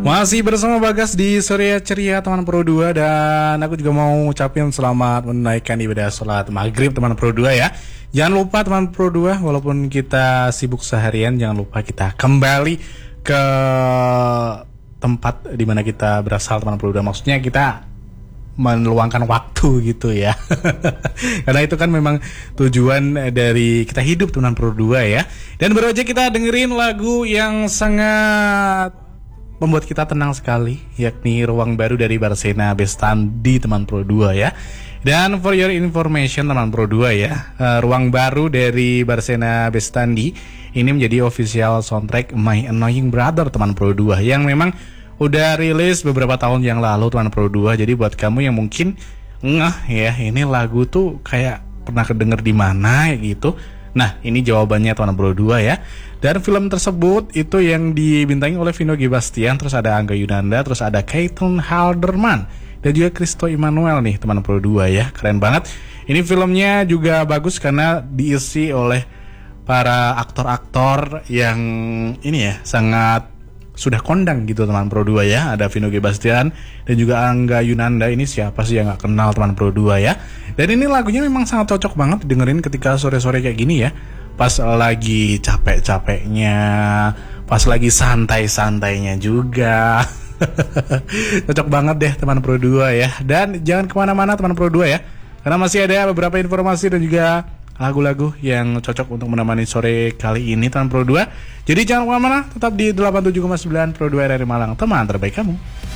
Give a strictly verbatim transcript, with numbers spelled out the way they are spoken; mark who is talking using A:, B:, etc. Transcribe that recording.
A: Masih bersama Bagas di Surya Ceria teman Pro dua. Dan aku juga mau ucapin selamat menunaikan ibadah sholat maghrib teman Pro dua ya. Jangan lupa teman Pro dua, walaupun kita sibuk seharian, jangan lupa kita kembali ke tempat dimana kita berasal teman Pro dua. Maksudnya kita meluangkan waktu gitu ya. Karena itu kan memang tujuan dari kita hidup teman Pro dua ya. Dan baru aja kita dengerin lagu yang sangat membuat kita tenang sekali, yakni Ruang Baru dari Barsena Bestandi teman Pro dua ya. Dan for your information teman Pro dua ya, uh, Ruang Baru dari Barsena Bestandi ini menjadi official soundtrack My Annoying Brother teman Pro dua, yang memang udah rilis beberapa tahun yang lalu teman Pro dua. Jadi buat kamu yang mungkin ngeh ya, ini lagu tuh kayak pernah kedenger di mana gitu. Nah, ini jawabannya teman Pro dua ya. Dan film tersebut itu yang dibintangi oleh Vino G. Bastian, terus ada Angga Yunanda, terus ada Caitlin Halderman, dan juga Christo Immanuel nih teman Pro dua ya. Keren banget. Ini filmnya juga bagus karena diisi oleh para aktor-aktor yang ini ya, sangat sudah kondang gitu teman Pro dua ya. Ada Vino G. Bastian dan juga Angga Yunanda. Ini siapa sih yang gak kenal teman Pro dua ya. Dan ini lagunya memang sangat cocok banget dengerin ketika sore-sore kayak gini ya. Pas lagi capek-capeknya, pas lagi santai-santainya juga. Cocok banget deh teman Pro dua ya. Dan jangan kemana-mana teman Pro dua ya, karena masih ada beberapa informasi dan juga lagu-lagu yang cocok untuk menemani sore kali ini teman Pro dua. Jadi jangan kemana-mana, tetap di delapan puluh tujuh koma sembilan Pro dua R R I Malang, teman terbaik kamu.